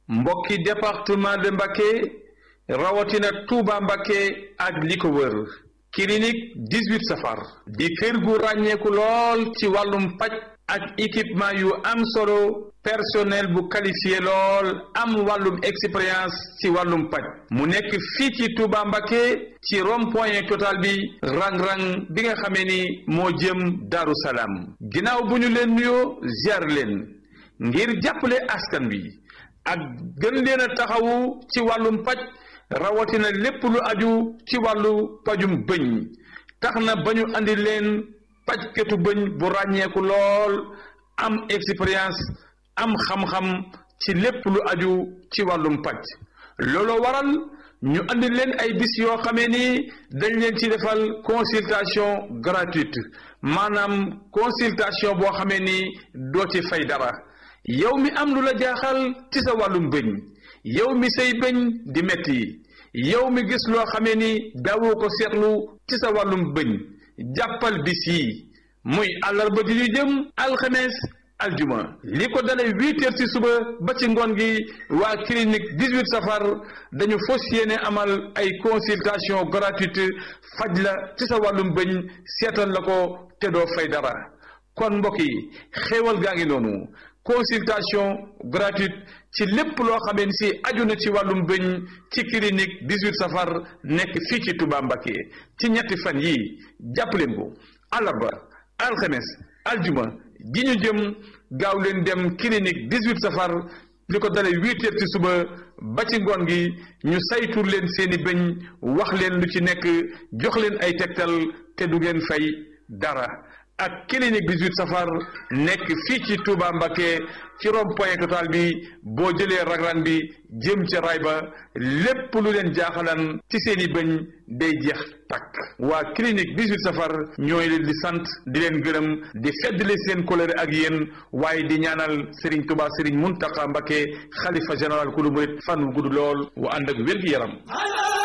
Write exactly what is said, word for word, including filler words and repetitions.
mbokki département de Mbacké rawatina Touba Mbacké ak li ko wër clinique dix-huit safar di kër gu ràññeeku lool ci wàllum paj ak équipement yu am solo personnel bu qualifié lool am wàllum expérience ci wàllum paj mu nekk fii ci Touba Mbacké ci rond-point total bi rang-rang bi nga xamee ni moo jëm Daaru Salaam ginnaaw bu ñu leen nuyoo ziar leen ngir jàppale askan bi ak gën leen a taxawu ci wàllum paj rawatina lépp lu aju ci wàllu pajum bëñ tax na ba ñu andi leen pajkatu bëñ bu ràññeeku lool am expérience am xam-xam ci lépp lu aju ci wàllum paj looloo waral ñu andi leen ay bis yoo xamee ni dañ leen ci defal consultation gratuite maanaam consultation boo xamee ni doo ci fay dara yow mi am lu la jaaxal ci sa wàllum bëñ yow mi say bëñ di metti yow mi gis loo xamee ni daawoo ko seetlu ci sa wàllum bëñ jàppal bis yi muy àllarba ji ñu jëm alxames aljuma li ko dalee huit heures ci suba ba ci ngoon gi waa clinique dix-huit safar dañu fas yéene amal ay consultation gratuite faj la ci sa wàllum bëñ seetal la ko te doo fay dara kon mbokk yi xéewal gaa ngi noonu consultation gratuite ci lépp loo xamee ni si aju na ci wàllum bëñ ci clinique dix-huit safar nekk fii ci Touba Mbacké ci ñetti fan yii jàpp leen ko àllarba alxames aljuma ji ñu jëm gaaw leen dem clinique dix-huit safar li ko dalee huit heures ci suba ba ci ngoon gi ñu saytu leen seeni bëñ wax leen lu ci nekk jox leen ay tegtal te du ngeen fay dara ak clinique dix-huit safar nekk fii ci Touba Mbacké ci rond-point total bi boo jëlee raglan bi jëm ca raay ba lépp lu leen jaaxalan ci seeni bëñ day jeex takk waa clinique dix-huit safar ñooy leen di sant di leen gërëm di feddali seen kóllëre ak yéen waaye di ñaanal Serigne Touba Serigne Mountakha Mbacké xalifa général kulu murit fan wu gudd lool wa ànd ak wér-gi-yaram